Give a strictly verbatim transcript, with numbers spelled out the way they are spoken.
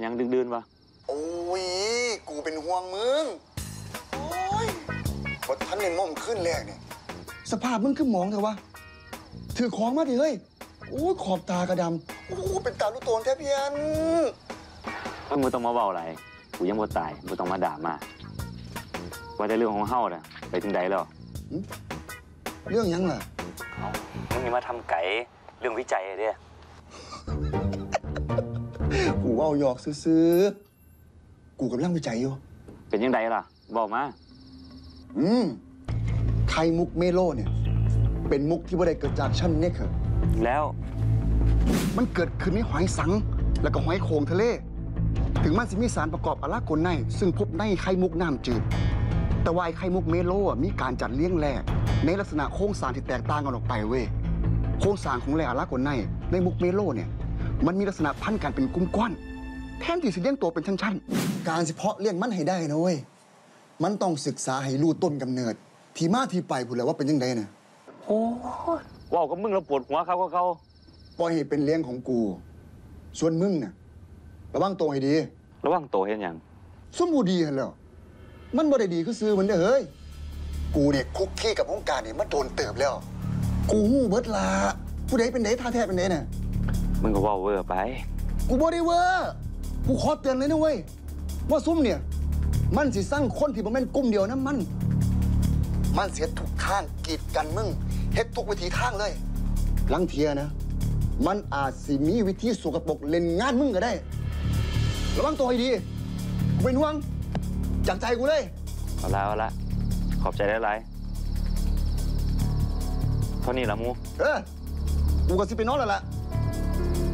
ยังดึกดื่นวะโอ้ยกูเป็นห่วงมึงโอ้ยบทท่านในม่อมขึ้นแรกเนี่ยสภาพมึงขึ้นมองเถอะวะถือของมาดิเฮ้ยโอ้ยขอบตากระดำโอ้เป็นตาลูกโตนแทบเพี้ยนมึงไม่ต้องมาเบาอะไรกูยังบ่ตายไม่ต้องมาด่ามาว่าแต่เรื่องของเฮาน่ะไปถึงใดแล้วเรื่องยังล่ะเอามึงนี่มาทำไก่เรื่องวิจัยเด้กูว่าหยอกซื้อกูกำลังวิจัยอยู่เป็นยังไงล่ะบอกมาอืมไข่มุกเมโลเนี่ยเป็นมุกที่บ่ได้เกิดจากชั้นเนี่ยคือแล้วมันเกิดขึ้นในหอยสังแล้วก็หอยโขงทะเลถึงมันจะมีสารประกอบอะลากลไนซึ่งพบในไข่มุกน้ำจืดแต่ว่าไข่มุกเมโลมีการจัดเลี้ยงแร่ในลักษณะโครงสร้างที่แตกต่างกันออกไปเว้ยโครงสร้างของแร่อะลากลไนในมุกเมโลเนี่ยมันมีลักษณะพันกันเป็นกลุ่มก้อนแทนที่จะเลี้ยงตัวเป็นชั้นๆการสิเพาะเลี้ยงมันให้ได้นะเว้ยมันต้องศึกษาให้รู้ต้นกำเนิดที่มาที่ไปพูดแล้วว่าเป็นยังไงนะโอ้ว้าวกับมึงเราปวดหัวเขาก็เขาปล่อยให้เป็นเลี้ยงของกูส่วนมึงน่ะระวังตัวให้ดีระวังตัวเห็นยังสมบูรณ์ดีเหรอแล้วมันบ่ได้ดีคือซื้อมันเด้อเฮ้ยกูเนี่ยคุกคีกับวงการเนี่ยมันโดนเติบแล้วกูหูเบิดละผู้ใดเป็นไหนท่าแท้เป็นไหนน่ะมึงก็ว่าเวอร์ไปกูบ่ได้เวอร์กูขอเตือนเลยนะเว้ยว่าซุ่มเนี่ยมันสิสร้างคนที่บ่แม่นกลุ่มเดียวนะมันมันเสียทุกทางกีดกันมึงเฮ็ดทุกวิธีทางเลยลังเทียนะมันอาจสิมีวิธีสกปรกเล่นงานมึงก็ได้ระวังตัวให้ดีกูเป็นห่วงจากใจกูเลยเอาละเอาละขอบใจได้หลายเท่านี้ละมูเออกูก็สิไปนอนแล้วล่ะ